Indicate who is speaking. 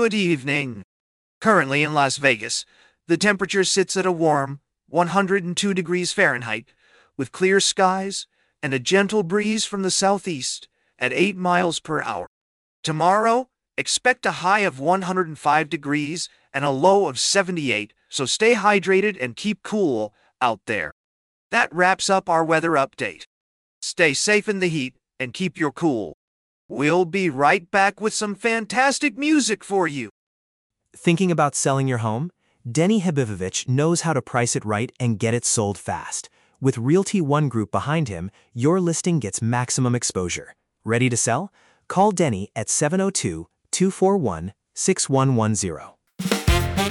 Speaker 1: Good evening. Currently in Las Vegas, the temperature sits at a warm 102 degrees Fahrenheit, with clear skies and a gentle breeze from the southeast at 8 miles per hour. Tomorrow, expect a high of 105 degrees and a low of 78, so stay hydrated and keep cool out there. That wraps up our weather update. Stay safe in the heat and keep your cool. We'll be right back with some fantastic music for you.
Speaker 2: Thinking about selling your home? Denny Habivovich knows how to price it right and get it sold fast. With Realty One Group behind him, your listing gets maximum exposure. Ready to sell? Call Denny at 702-241-6110.